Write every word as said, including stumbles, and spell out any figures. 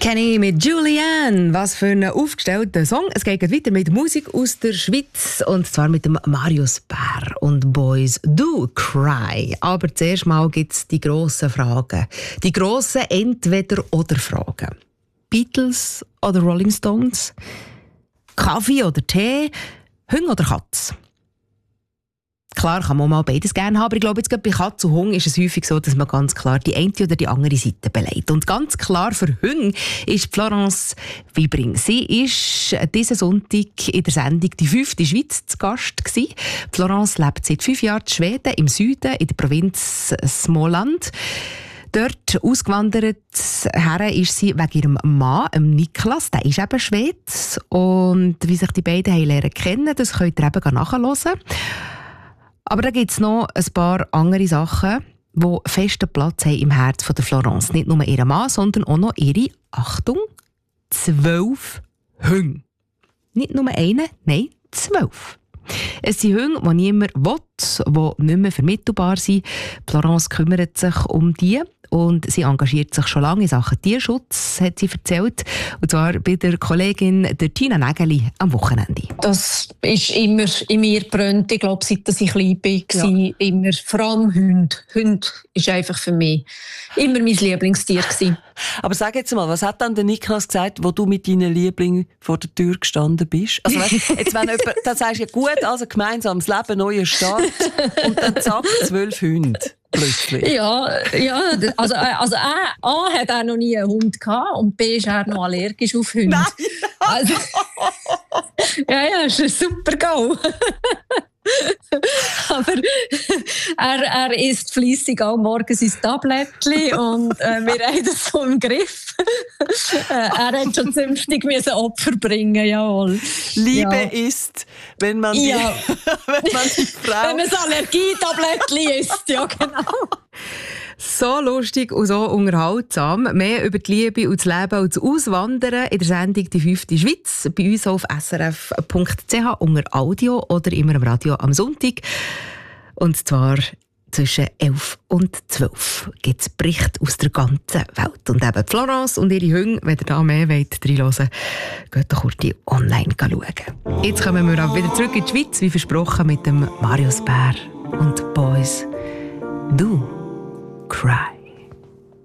Kenny mit Julianne. Was für ein aufgestellter Song. Es geht weiter mit Musik aus der Schweiz. Und zwar mit dem Marius Bär und Boys Do Cry. Aber zuerst mal gibt es die grossen Fragen. Die grossen Entweder-oder-Fragen. Beatles oder Rolling Stones? Kaffee oder Tee? Hunde oder Katz? Klar kann man mal beides gerne haben, aber ich glaube, jetzt gerade bei Katz und Hund ist es häufig so, dass man ganz klar die eine oder die andere Seite beleidigt. Und ganz klar für Hunde ist Florence Wibring. Sie war diesen Sonntag in der Sendung «Die fünfte Schweiz» zu Gast gewesen. Florence lebt seit fünf Jahren in Schweden, im Süden, in der Provinz Småland. Dort ausgewandert her ist sie wegen ihrem Mann, Niklas, der ist eben Schwede. Und wie sich die beiden haben lernen kennen, das könnt ihr eben nachhören. Aber da gibt es noch ein paar andere Sachen, die festen Platz haben im Herz von der Florence. Nicht nur ihr Mann, sondern auch noch ihre, Achtung, zwölf Hunde. Nicht nur einen, nein, zwölf. Es sind Hunde, die niemand will, die nicht mehr vermittelbar sind. Florence kümmert sich um die. Und sie engagiert sich schon lange in Sachen Tierschutz, hat sie erzählt. Und zwar bei der Kollegin der Tina Nägeli am Wochenende. Das ist immer in mir brennt. Ich glaube, seit ich klein war, ja. immer, vor allem Hunde. Hunde ist einfach für mich immer mein Lieblingstier gewesen. Aber sag jetzt mal, was hat dann der Niklas gesagt, wo du mit deinen Lieblingen vor der Tür gestanden bist? Also weißt, jetzt wenn jemand, dann sagst du ja gut, also gemeinsames Leben, neuer Start und dann zack, zwölf Hunde. Plötzlich. Ja, ja, also, also A, A hat er noch nie einen Hund gehabt und B ist er noch allergisch auf Hunde. Nein! Also, ja, ja, ist ein super Go. Aber er, er isst fleissig auch morgens sein Tablettchen und äh, wir haben das so im Griff. äh, er hat schon zünftig müssen Opfer bringen, jawohl. Liebe ja. ist, wenn man die, ja. wenn man die Frau... Wenn man das Allergietablettchen isst, ja genau. So lustig und so unterhaltsam. Mehr über die Liebe und das Leben und das Auswandern in der Sendung «Die fünfte Schweiz» bei uns auf s r f punkt c h unter Audio oder immer im Radio am Sonntag. Und zwar zwischen elf und zwölf gibt es Berichte aus der ganzen Welt. Und eben Florence und ihre Hunde, wenn ihr da mehr wollt, reinhören, geht doch kurz online schauen. Jetzt kommen wir auch wieder zurück in die Schweiz, wie versprochen, mit dem Marius Bär und Boys Do Cry.